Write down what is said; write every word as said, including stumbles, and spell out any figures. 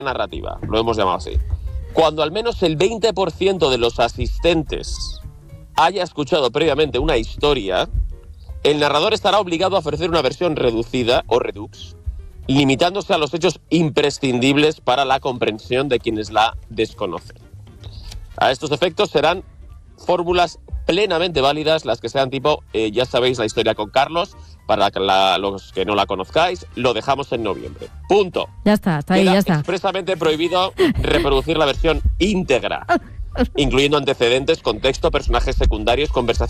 narrativa, lo hemos llamado así. Cuando al menos el veinte por ciento de los asistentes haya escuchado previamente una historia, el narrador estará obligado a ofrecer una versión reducida o redux, limitándose a los hechos imprescindibles para la comprensión de quienes la desconocen. A estos efectos serán fórmulas plenamente válidas las que sean tipo, eh, ya sabéis la historia con Carlos, para la, los que no la conozcáis, lo dejamos en noviembre. Punto. Ya está, está ahí, Queda ya está. expresamente prohibido reproducir la versión íntegra, incluyendo antecedentes, contexto, personajes secundarios, conversaciones